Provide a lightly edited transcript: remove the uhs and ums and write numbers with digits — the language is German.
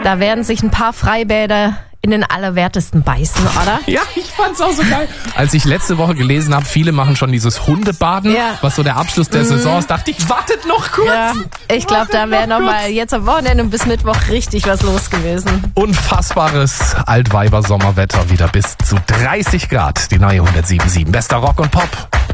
Da werden sich ein paar Freibäder in den Allerwertesten beißen, oder? Ja, ich fand's auch so geil. Als ich letzte Woche gelesen habe, viele machen schon dieses Hundebaden, was so der Abschluss der Saison ist, dachte ich, wartet noch kurz. Ja, ich glaube, da wäre noch mal jetzt am Wochenende und bis Mittwoch richtig was los gewesen. Unfassbares Altweiber-Sommerwetter, wieder bis zu 30 Grad. Die neue 107.7. Bester Rock und Pop.